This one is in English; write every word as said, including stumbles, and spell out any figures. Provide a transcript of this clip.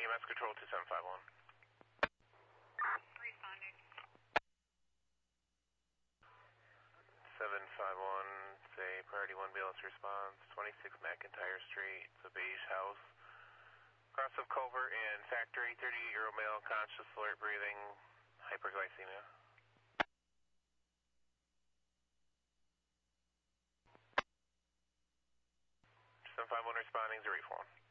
M S Control two seven five one. Responding. seven five one, say priority one B L S response, twenty-six McIntyre Street. It's a beige house. Cross of culvert and factory, thirty-eight-year-old male, conscious, alert, breathing, hyperglycemia. seven five one responding, zero four one.